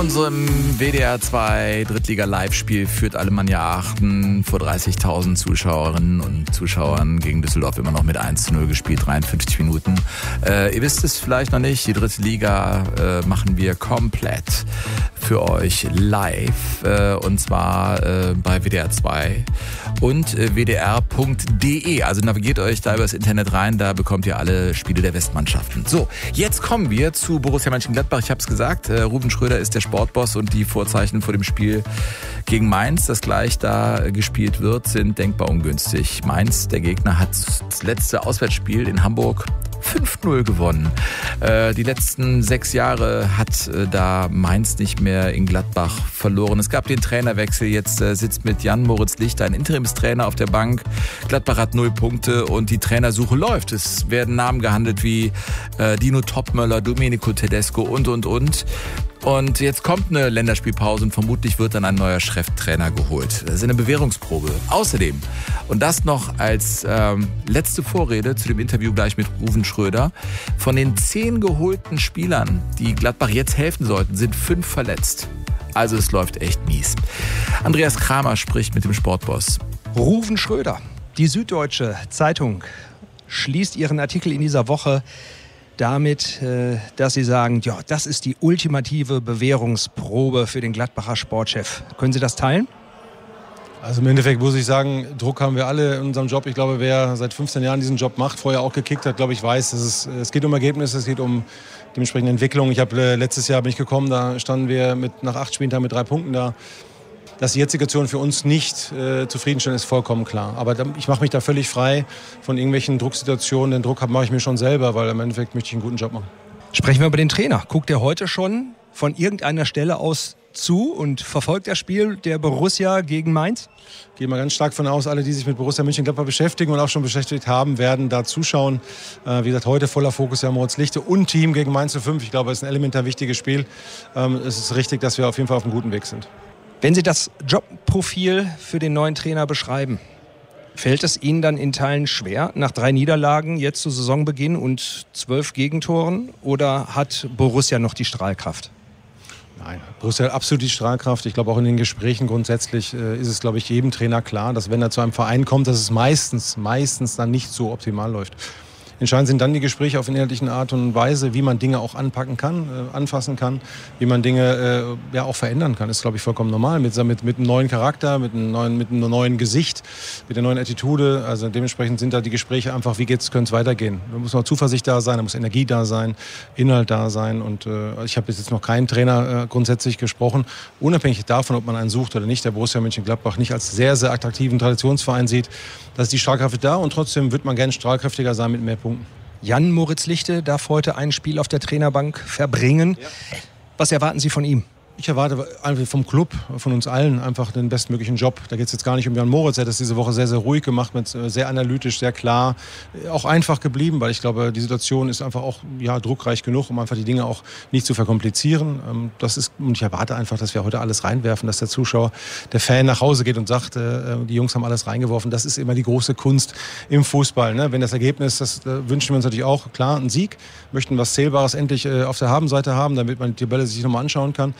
unserem WDR 2 Drittliga-Live-Spiel führt Alemannia Aachen vor 30.000 Zuschauerinnen und Zuschauern gegen Düsseldorf immer noch mit 1:0 gespielt, 53 Minuten. Ihr wisst es vielleicht noch nicht, die dritte Liga machen wir komplett für euch live und zwar bei WDR 2 und wdr.de. Also navigiert euch da über das Internet rein, da bekommt ihr alle Spiele der Westmannschaften. So, jetzt kommen wir zu Borussia Mönchengladbach. Ich habe es gesagt, Ruben Schröder ist der Sportboss und die Vorzeichen vor dem Spiel gegen Mainz, das gleich da gespielt wird, sind denkbar ungünstig. Mainz, der Gegner, hat das letzte Auswärtsspiel in Hamburg 5:0 gewonnen. Die letzten 6 Jahre hat da Mainz nicht mehr in Gladbach verloren. Es gab den Trainerwechsel. Jetzt sitzt mit Jan-Moritz Lichter ein Interimstrainer auf der Bank. Gladbach hat 0 Punkte und die Trainersuche läuft. Es werden Namen gehandelt wie Dino Topmöller, Domenico Tedesco und. Und jetzt kommt eine Länderspielpause und vermutlich wird dann ein neuer Cheftrainer geholt. Das ist eine Bewährungsprobe. Außerdem, und das noch als letzte Vorrede zu dem Interview gleich mit Ruven Schröder, von den 10 geholten Spielern, die Gladbach jetzt helfen sollten, sind 5 verletzt. Also es läuft echt mies. Andreas Kramer spricht mit dem Sportboss. Ruven Schröder, die Süddeutsche Zeitung, schließt ihren Artikel in dieser Woche damit, dass Sie sagen, ja, das ist die ultimative Bewährungsprobe für den Gladbacher Sportchef. Können Sie das teilen? Also im Endeffekt muss ich sagen, Druck haben wir alle in unserem Job. Ich glaube, wer seit 15 Jahren diesen Job macht, vorher auch gekickt hat, glaube ich, weiß, es geht um Ergebnisse, es geht um dementsprechende Entwicklung. Letztes Jahr bin ich gekommen, da standen wir nach 8 Spieltagen mit 3 Punkten da. Dass die jetzige Situation für uns nicht zufriedenstellend ist, vollkommen klar. Aber ich mache mich da völlig frei von irgendwelchen Drucksituationen. Den Druck mache ich mir schon selber, weil im Endeffekt möchte ich einen guten Job machen. Sprechen wir über den Trainer. Guckt er heute schon von irgendeiner Stelle aus zu und verfolgt das Spiel der Borussia gegen Mainz? Gehe mal ganz stark von aus, alle, die sich mit Borussia Mönchengladbach beschäftigen und auch schon beschäftigt haben, werden da zuschauen. Wie gesagt, heute voller Fokus ja Moritz Lichter und Team gegen Mainz 05. Ich glaube, es ist ein elementar wichtiges Spiel. Es ist richtig, dass wir auf jeden Fall auf einem guten Weg sind. Wenn Sie das Jobprofil für den neuen Trainer beschreiben, fällt es Ihnen dann in Teilen schwer, nach 3 Niederlagen jetzt zu Saisonbeginn und 12 Gegentoren? Oder hat Borussia noch die Strahlkraft? Nein, Borussia hat absolut die Strahlkraft. Ich glaube, auch in den Gesprächen grundsätzlich ist es, glaube ich, jedem Trainer klar, dass wenn er zu einem Verein kommt, dass es meistens dann nicht so optimal läuft. Entscheidend sind dann die Gespräche auf inhaltlichen Art und Weise, wie man Dinge auch anpacken kann, anfassen kann, wie man Dinge auch verändern kann. Das ist, glaube ich, vollkommen normal. Mit einem neuen Charakter, mit einem neuen Gesicht, mit der neuen Attitude. Also dementsprechend sind da die Gespräche einfach, wie könnte es weitergehen. Da muss noch Zuversicht da sein, da muss Energie da sein, Inhalt da sein. Und ich habe jetzt noch keinen Trainer grundsätzlich gesprochen, unabhängig davon, ob man einen sucht oder nicht, der Borussia Mönchengladbach nicht als sehr, sehr attraktiven Traditionsverein sieht. Da ist die Strahlkraft da und trotzdem wird man gerne strahlkräftiger sein mit mehr Punkten. Jan-Moritz Lichte darf heute ein Spiel auf der Trainerbank verbringen. Ja. Was erwarten Sie von ihm? Ich erwarte einfach vom Club, von uns allen einfach den bestmöglichen Job. Da geht es jetzt gar nicht um Jan Moritz. Er hat das diese Woche sehr, sehr ruhig gemacht, sehr analytisch, sehr klar. Auch einfach geblieben, weil ich glaube, die Situation ist einfach auch druckreich genug, um einfach die Dinge auch nicht zu verkomplizieren. Und ich erwarte einfach, dass wir heute alles reinwerfen, dass der Zuschauer, der Fan nach Hause geht und sagt, die Jungs haben alles reingeworfen. Das ist immer die große Kunst im Fußball. Ne? Wenn das Ergebnis, das wünschen wir uns natürlich auch, klar, einen Sieg. Möchten was Zählbares endlich auf der Habenseite haben, damit man die Tabelle sich nochmal anschauen kann.